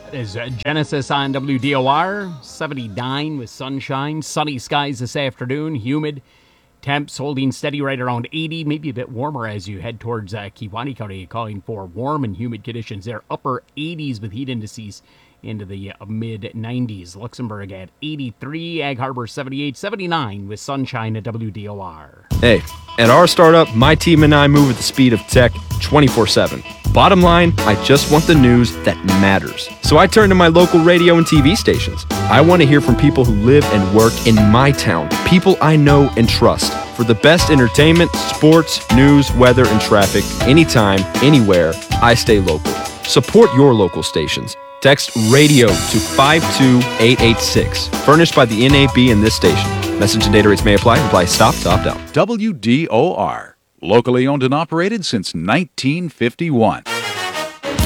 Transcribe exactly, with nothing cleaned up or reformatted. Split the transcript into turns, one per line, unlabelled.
Is uh, Genesis on W D O R, seventy-nine with sunshine, sunny skies this afternoon, humid, temps holding steady right around eighty, maybe a bit warmer as you head towards uh, Kewaunee County, calling for warm and humid conditions there, upper eighties with heat indices into the uh, mid nineties. Luxembourg at eighty-three, Ag Harbor seventy-eight, seventy-nine with sunshine at W D O R.
Hey, at our startup, my team and I move at the speed of tech twenty-four seven. Bottom line, I just want the news that matters. So I turn to my local radio and T V stations. I want to hear from people who live and work in my town, people I know and trust. For the best entertainment, sports, news, weather, and traffic, anytime, anywhere, I stay local. Support your local stations. Text RADIO to five two eight eight six. Furnished by the N A B and this station. Message and data rates may apply. Apply stop to opt out.
W D O R. Locally owned and operated since nineteen fifty-one.